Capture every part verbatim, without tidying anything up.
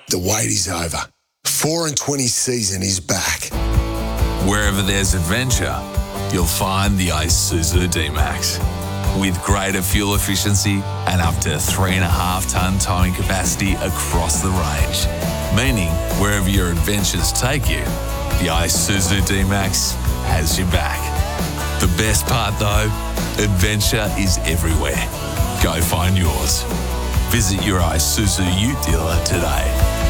The wait is over. four and twenty season is back. Wherever there's adventure, you'll find the Isuzu D-Max. With greater fuel efficiency and up to three and a half tonne towing capacity across the range. Meaning, wherever your adventures take you, the Isuzu D-Max has your back. The best part though, adventure is everywhere. Go find yours. Visit your Isuzu Ute dealer today.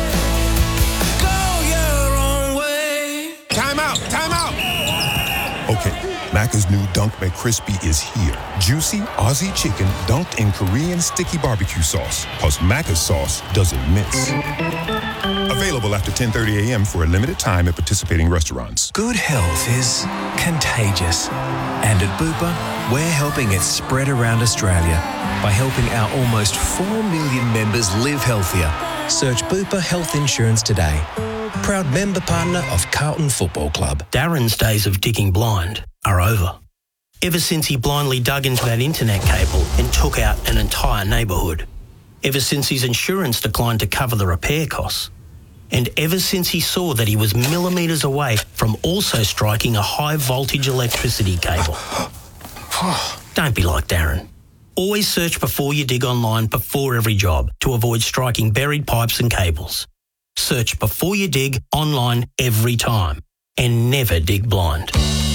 Go your own way. Time out! Time out! Okay, Macca's new Dunk McCrispy is here. Juicy Aussie chicken dunked in Korean sticky barbecue sauce. Plus Macca's sauce doesn't miss. Available after ten thirty a.m. for a limited time at participating restaurants. Good health is contagious. And at Bupa, we're helping it spread around Australia by helping our almost four million members live healthier. Search Bupa Health Insurance today. Proud member partner of Carlton Football Club. Darren's days of digging blind are over. Ever since he blindly dug into that internet cable and took out an entire neighbourhood. Ever since his insurance declined to cover the repair costs. And ever since he saw that he was millimetres away from also striking a high voltage electricity cable. Don't be like Darren. Always search before you dig online before every job to avoid striking buried pipes and cables. Search before you dig online every time and never dig blind.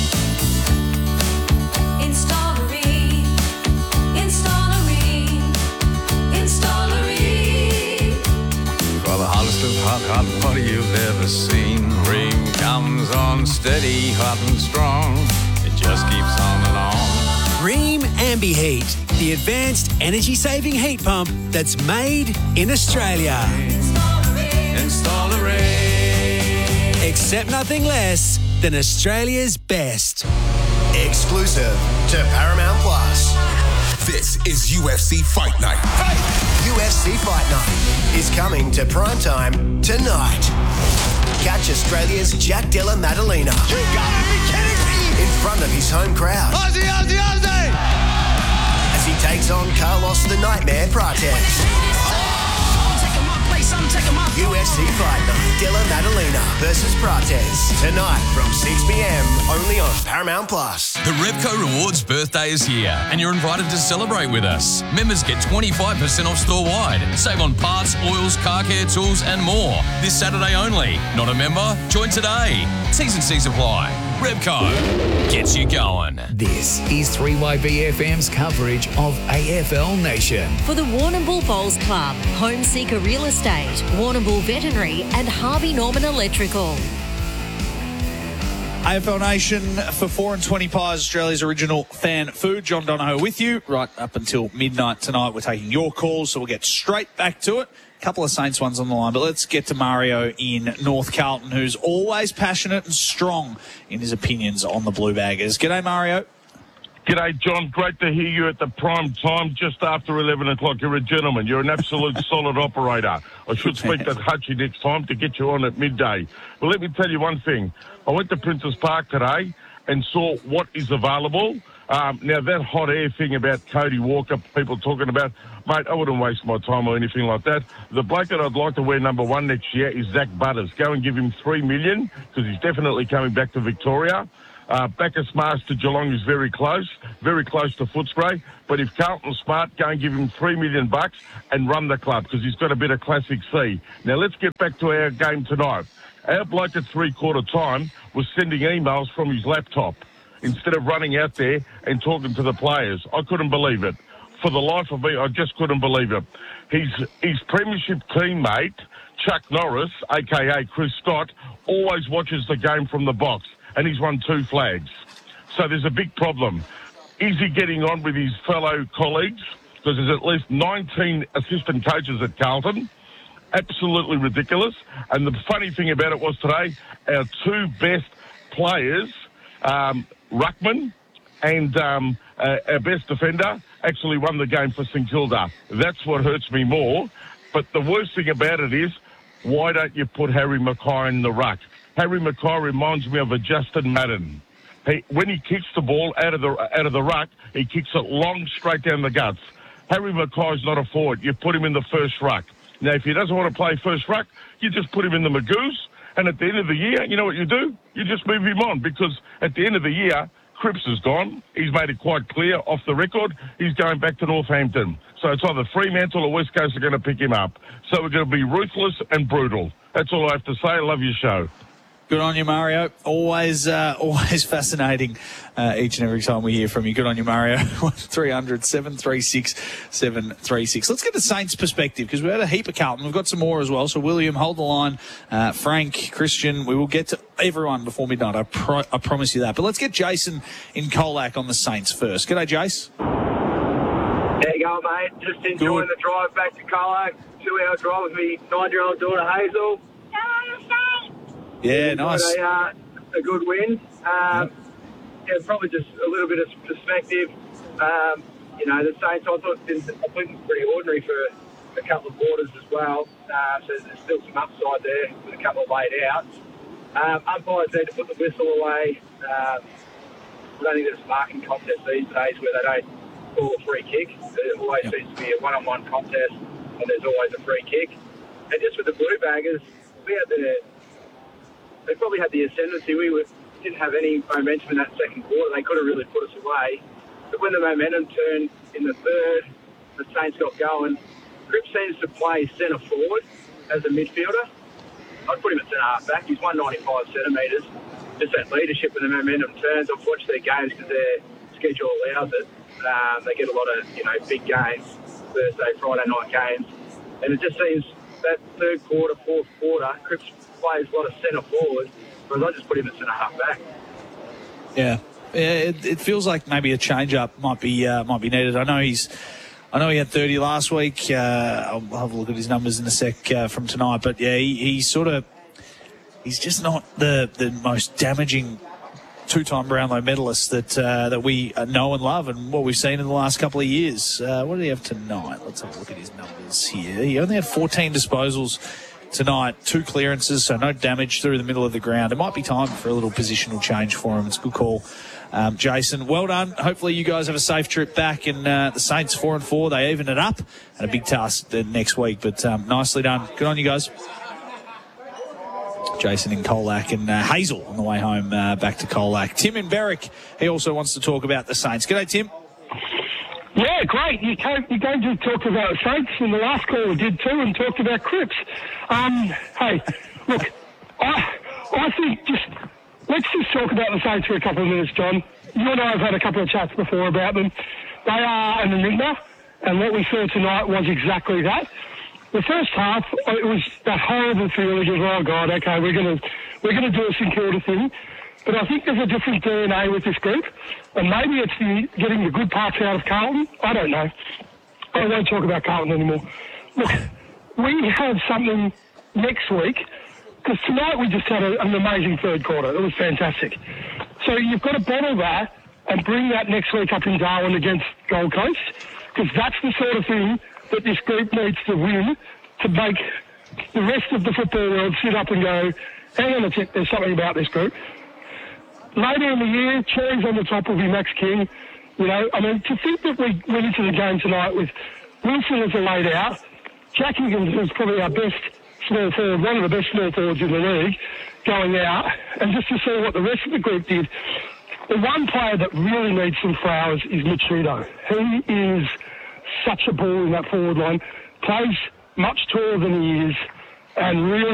Installery, Installery, Installery. For the hottest of hot, hot water you've ever seen. Ream comes on steady, hot and strong. It just keeps on and on. Ream AmbiHeat, the advanced energy-saving heat pump that's made in Australia. Installery. Accept nothing less than Australia's best. Exclusive to Paramount Plus. This is U F C Fight Night. U F C Fight Night is coming to primetime tonight. Catch Australia's Jack Della Maddalena. You gotta be kidding me! In front of his home crowd. Aussie, Aussie, Aussie! As he takes on Carlos the Nightmare Prates. U F C Fight Night, Della Maddalena versus Prates. Tonight from six p.m. only on Paramount Plus. The Repco Rewards birthday is here and you're invited to celebrate with us. Members get twenty-five percent off store-wide. Save on parts, oils, car care tools and more. This Saturday only. Not a member? Join today. T's and C's apply. Repco gets you going. This is three Y B F M's coverage of A F L Nation. For the Warrnambool Bowls Club, Home Seeker Real Estate, Warrnambool Veterinary and Harvey Norman Electrical. A F L Nation for four and twenty Pies, Australia's original fan food. John Donohoe with you right up until midnight tonight. We're taking your calls, so we'll get straight back to it. A couple of Saints ones on the line, but let's get to Mario in North Carlton, who's always passionate and strong in his opinions on the Blue Baggers. G'day, Mario. G'day, John. Great to hear you at the prime time, just after eleven o'clock. You're a gentleman. You're an absolute solid operator. I should speak to Hutchie next time to get you on at midday. Well, let me tell you one thing. I went to Princes Park today and saw what is available. Um, now, that hot air thing about Cody Walker, people talking about, mate, I wouldn't waste my time or anything like that. The bloke that I'd like to wear number one next year is Zach Butters. Go and give him three million dollars because he's definitely coming back to Victoria. Uh, Bacchus Mars to Geelong is very close, very close to Footscray. But if Carlton's smart, go and give him three million bucks and run the club because he's got a bit of Classic C. Now, let's get back to our game tonight. Our bloke at three-quarter time was sending emails from his laptop instead of running out there and talking to the players. I couldn't believe it. For the life of me, I just couldn't believe it. His, his premiership teammate, Chuck Norris, a k a. Chris Scott, always watches the game from the box, and he's won two flags. So there's a big problem. Is he getting on with his fellow colleagues? Because there's at least nineteen assistant coaches at Carlton. Absolutely ridiculous. And the funny thing about it was today, our two best players, um, Ruckman and um, uh, our best defender, actually won the game for St Kilda. That's what hurts me more. But the worst thing about it is, why don't you put Harry Mackay in the ruck? Harry Mackay reminds me of a Justin Madden. He, when he kicks the ball out of the out of the ruck, he kicks it long straight down the guts. Harry Mackay's not a forward. You put him in the first ruck. Now, if he doesn't want to play first ruck, you just put him in the Magoos, and at the end of the year, you know what you do? You just move him on, because at the end of the year, Cripps is gone. He's made it quite clear off the record. He's going back to Northampton. So it's either Fremantle or West Coast are going to pick him up. So we're going to be ruthless and brutal. That's all I have to say. I love your show. Good on you, Mario. Always uh, always fascinating uh, each and every time we hear from you. Good on you, Mario. three hundred, seven three six, seven three six. Let's get the Saints' perspective, because we've had a heap of Carlton. We've got some more as well. So, William, hold the line. Uh, Frank, Christian, we will get to everyone before midnight. I, pro- I promise you that. But let's get Jason in Colac on the Saints first. G'day, Jace. There you go, mate. Just enjoying Good. the drive back to Colac. Two-hour drive with me nine-year-old daughter, Hazel. Yeah, nice. A, uh, a good win. Um, yeah, probably just a little bit of perspective. Um, you know, the Saints, I thought, been, I think it's pretty ordinary for a couple of quarters as well. Uh, so there's still some upside there with a couple of laid outs. Um, umpires need to put the whistle away. Um, I don't think there's a marking contest these days where they don't call a free kick. There always yep. seems to be a one-on-one contest, and there's always a free kick. And just with the Blue Baggers, we had the... They probably had the ascendancy. We were, didn't have any momentum in that second quarter. They could have really put us away. But when the momentum turned in the third, the Saints got going. Cripps seems to play centre forward as a midfielder. I'd put him at centre half back. He's one ninety-five centimetres. Just that leadership when the momentum turns. I've watched their games because their schedule allows it. Um, they get a lot of, you know, big games, Thursday, Friday night games. And it just seems that third quarter, fourth quarter, Cripps plays a lot of centre forward, whereas I just put him at centre half back. Yeah, yeah. It, it feels like maybe a change up might be uh, might be needed. I know he's, I know he had thirty last week. Uh, I'll have a look at his numbers in a sec uh, from tonight, but yeah, he, he's sort of, he's just not the the most damaging two-time Brownlow medalist that uh, that we know and love, and what we've seen in the last couple of years. Uh, what did he have tonight? Let's have a look at his numbers here. He only had fourteen disposals tonight, two clearances, so no damage through the middle of the ground. It might be time for a little positional change for him. It's a good call, um, Jason. Well done. Hopefully you guys have a safe trip back, and uh, the Saints four and four, they even it up, and a big task the next week. But um, nicely done. Good on you guys. Jason in Colac, and uh, Hazel on the way home uh, back to Colac. Tim in Berwick, he also wants to talk about the Saints. G'day, Tim. Yeah, great. You came, you came to talk about the Saints, and the last caller did too, and talked about Cripps. Um, hey, look, I, I think just let's just talk about the Saints for a couple of minutes, John. You and I have had a couple of chats before about them. They are an enigma, and what we saw tonight was exactly that. The first half, it was that horrible feeling of, oh God, okay, we're gonna we're gonna do a St Kilda thing. But I think there's a different D N A with this group, and maybe it's the getting the good parts out of Carlton. I don't know. I won't talk about Carlton anymore. Look, we have something next week, because tonight we just had a, an amazing third quarter. It was fantastic. So you've got to bottle that and bring that next week up in Darwin against Gold Coast, because that's the sort of thing that this group needs to win to make the rest of the football world sit up and go, hang on a sec, there's something about this group. Later in the year, cherries on the top will be Max King. You know, I mean, to think that we went into the game tonight with Wilson as a laid out, Jack Higgins, who's probably our best small forward, one of the best small forwards in the league, going out, and just to see what the rest of the group did. The one player that really needs some flowers is Michudo. He is such a ball in that forward line, plays much taller than he is, and really